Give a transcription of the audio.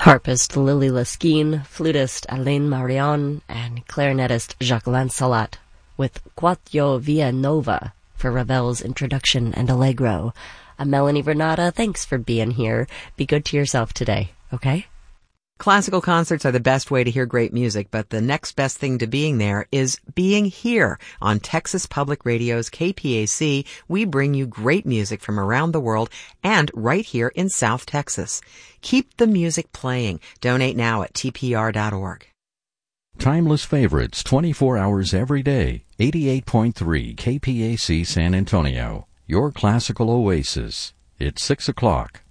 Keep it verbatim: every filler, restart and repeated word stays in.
Harpist Lily Laskin, flutist Alain Marion, and clarinetist Jacques Lancelot, with Quatio Via Nova for Ravel's Introduction and Allegro. I'm Melanie Vernata. Thanks for being here. Be good to yourself today, okay? Classical concerts are the best way to hear great music, but the next best thing to being there is being here. On Texas Public Radio's K P A C, we bring you great music from around the world and right here in South Texas. Keep the music playing. Donate now at T P R dot org. Timeless favorites twenty-four hours every day. eighty-eight point three K P A C San Antonio. Your classical oasis. It's six o'clock.